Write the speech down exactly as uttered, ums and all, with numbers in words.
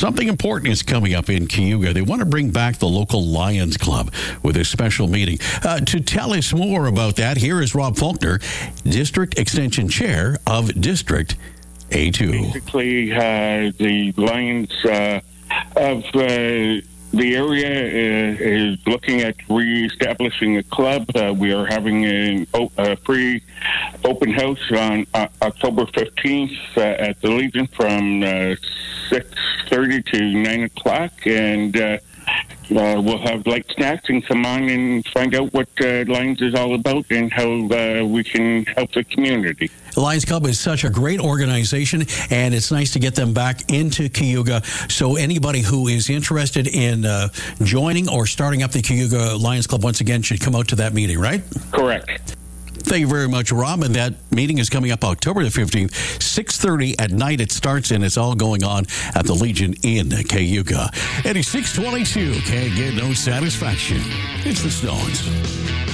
Something important is coming up in Cayuga. They want to bring back the local Lions Club with a special meeting. Uh, to tell us more about that, here is Rob Faulkner, District Extension Chair of District A two. Basically, uh, the Lions uh, of uh, the area uh, is looking at re-establishing a club. Uh, we are having a, a free open house on uh, October fifteenth uh, at the Legion from uh, six thirty to nine o'clock, and uh, uh, we'll have light snacks and come on and find out what uh, Lions is all about and how uh, we can help the community. The Lions Club is such a great organization, and it's nice to get them back into Cayuga. So anybody who is interested in uh, joining or starting up the Cayuga Lions Club once again should come out to that meeting, right? Correct. Thank you very much, Rob. And that meeting is coming up October the fifteenth, six thirty at night it starts, and it's all going on at the Legion in Cayuga. eighty-six twenty-two, can't get no satisfaction. It's the Stones.